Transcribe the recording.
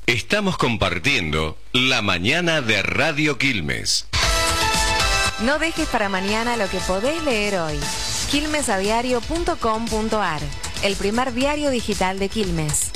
Estamos compartiendo la mañana de Radio Quilmes. No dejes para mañana lo que podés leer hoy. quilmesadiario.com.ar, el primer diario digital de Quilmes.